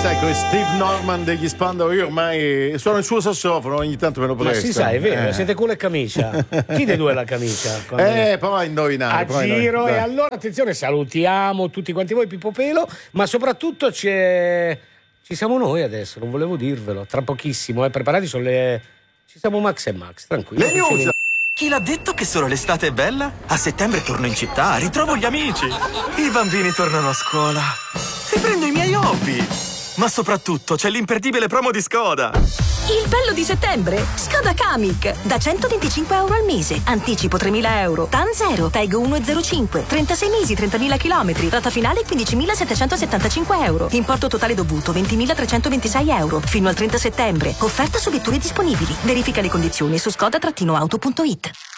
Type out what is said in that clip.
sai, con Steve Norman degli Spandau, io ormai suono il suo sassofono, ogni tanto me lo presta. Ma si sa, è vero, siete culo e camicia. Chi dei due ha la camicia? Prova a indovinare. A giro, e allora attenzione, salutiamo tutti quanti voi, Pippo Pelo, ma soprattutto ci siamo noi adesso, non volevo dirvelo, tra pochissimo, preparati, ci siamo Max e Max, tranquillo. Le news. Chi l'ha detto che solo l'estate è bella? A settembre torno in città, ritrovo gli amici. I bambini tornano a scuola. Riprendo i miei hobby. Ma soprattutto c'è l'imperdibile promo di Skoda. Il bello di settembre? Skoda Kamiq. Da 125 euro al mese. Anticipo 3.000 euro. TAN 0. TAG 1,05. 36 mesi, 30.000 chilometri. Rata finale 15.775 euro. Importo totale dovuto 20.326 euro. Fino al 30 settembre. Offerta su vetture disponibili. Verifica le condizioni su skoda-auto.it.